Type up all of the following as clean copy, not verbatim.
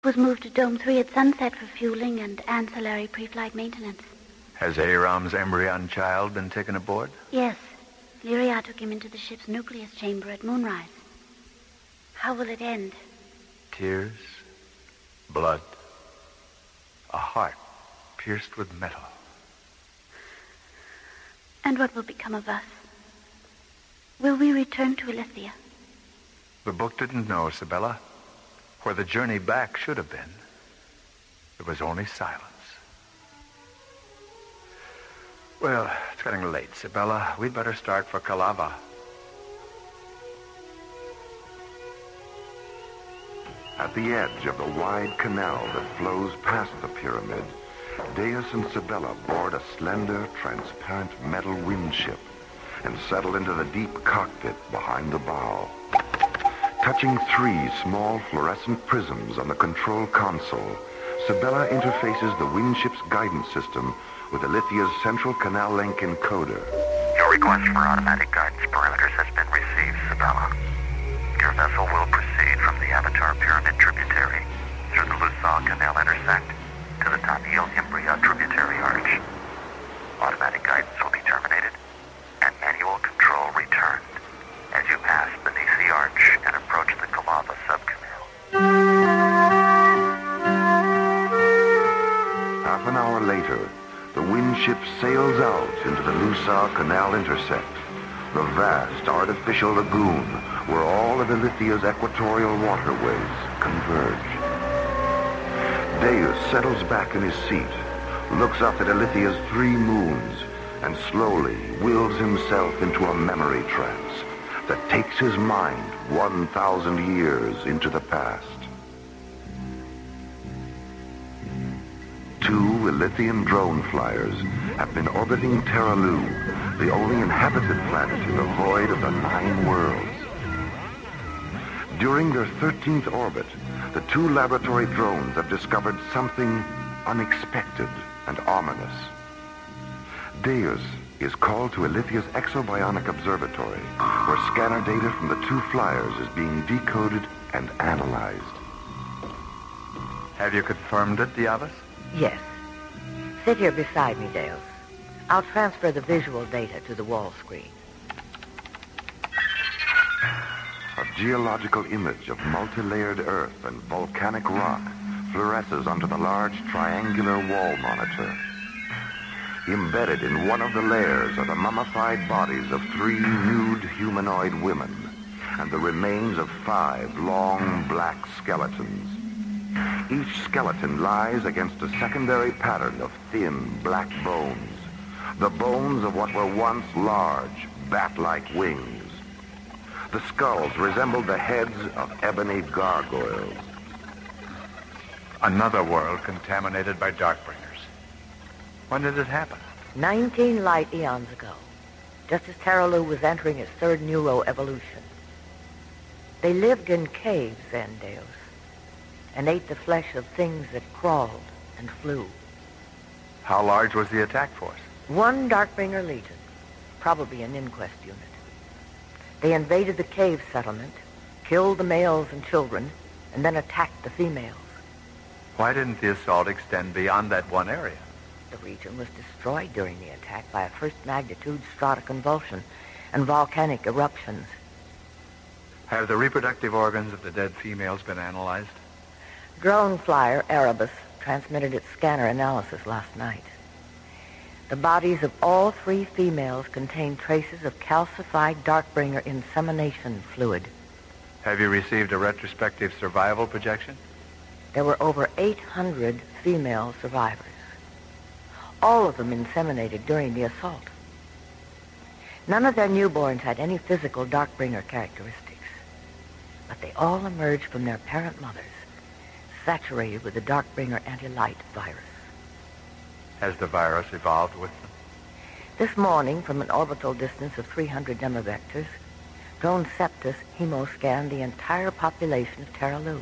Was moved to Dome 3 at sunset for fueling and ancillary pre-flight maintenance. Has Aram's embryon child been taken aboard? Yes. Lyria took him into the ship's nucleus chamber at moonrise. How will it end? Tears, blood, a heart pierced with metal. And what will become of us? Will we return to Ilithia? The book didn't know, Sibella. Where the journey back should have been, there was only silence. Well, it's getting late, Sibella. We'd better start for Kalava. At the edge of the wide canal that flows past the pyramid, Deus and Sibella board a slender, transparent metal windship and settle into the deep cockpit behind the bow. Touching three small fluorescent prisms on the control console, Sibella interfaces the windship's guidance system with Ilithia's central canal link encoder. Your request for automatic guidance parameters has been received, Sibella. Your vessel will proceed from the Avatar Pyramid tributary through the Lusaw Canal intersect to the Tamil Imbria tributary arch. Automatic guidance will be terminated and manual control returned as you pass beneath the arch and approach the Kalava subcanal. Half an hour later, the windship sails out into the Lusaw Canal intersect, the vast artificial lagoon where all of Ilithia's equatorial waterways converge. Deus settles back in his seat, looks up at Ilithia's three moons, and slowly wills himself into a memory trance that takes his mind 1,000 years into the past. Two Ilithian drone flyers have been orbiting Terralu, the only inhabited planet in the void of the 9 worlds. During their 13th orbit, the two laboratory drones have discovered something unexpected and ominous. Deus is called to Ilithia's Exobionic Observatory, where scanner data from the two flyers is being decoded and analyzed. Have you confirmed it, Diavas? Yes. Sit here beside me, Deus. I'll transfer the visual data to the wall screen. A geological image of multi-layered earth and volcanic rock fluoresces onto the large triangular wall monitor. Embedded in one of the layers are the mummified bodies of 3 nude humanoid women and the remains of 5 long black skeletons. Each skeleton lies against a secondary pattern of thin black bones, the bones of what were once large, bat-like wings. The skulls resembled the heads of ebony gargoyles. Another world contaminated by Darkbringers. When did it happen? 19 light eons ago, just as Terralu was entering its 3rd neuroevolution. They lived in caves then, Deus, and ate the flesh of things that crawled and flew. How large was the attack force? 1 Darkbringer Legion, probably an inquest unit. They invaded the cave settlement, killed the males and children, and then attacked the females. Why didn't the assault extend beyond that one area? The region was destroyed during the attack by a first-magnitude stratoconvulsion and volcanic eruptions. Have the reproductive organs of the dead females been analyzed? Drone flyer Erebus transmitted its scanner analysis last night. The bodies of all 3 females contain traces of calcified Darkbringer insemination fluid. Have you received a retrospective survival projection? There were over 800 female survivors. All of them inseminated during the assault. None of their newborns had any physical Darkbringer characteristics, but they all emerged from their parent mothers, saturated with the Darkbringer anti-light virus. Has the virus evolved with them? This morning, from an orbital distance of 300 demivectors, drone Septus hemoscanned the entire population of Terralu.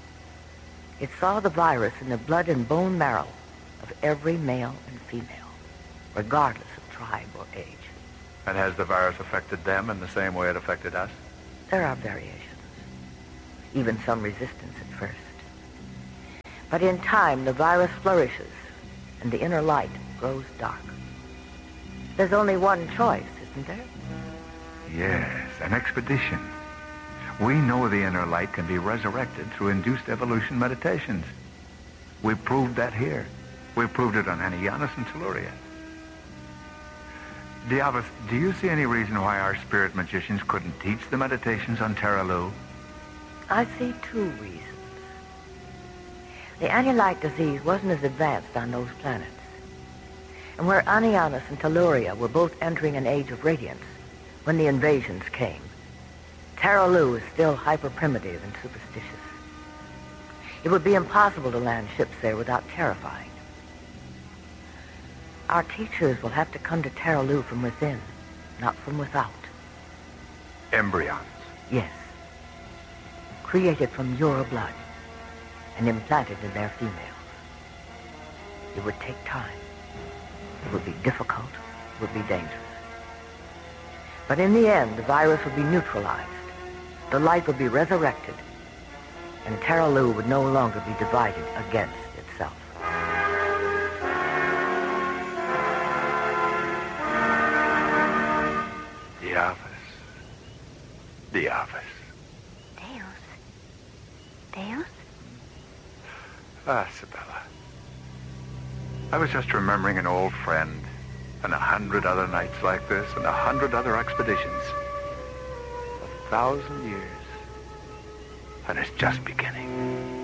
It saw the virus in the blood and bone marrow of every male and female, regardless of tribe or age. And has the virus affected them in the same way it affected us? There are variations, even some resistance at first. But in time, the virus flourishes, and the inner light grows dark. There's only one choice, isn't there? Yes, an expedition. We know the inner light can be resurrected through induced evolution meditations. We proved that here. We proved it on Anianus and Telluria. Diavus, do you see any reason why our spirit magicians couldn't teach the meditations on Terralu? I see two reasons. The Anulite disease wasn't as advanced on those planets. And where Anianus and Telluria were both entering an age of radiance when the invasions came, Terralu is still hyper-primitive and superstitious. It would be impossible to land ships there without terrifying. Our teachers will have to come to Terralu from within, not from without. Embryons. Yes. Created from your blood and implanted in their females. It would take time. It would be difficult. It would be dangerous. But in the end, the virus would be neutralized. The light would be resurrected. And Terralu would no longer be divided against itself. Diavus. Deus? Ah, Sibella. I was just remembering an old friend and 100 other nights like this and 100 other expeditions. 1,000 years. And it's just beginning.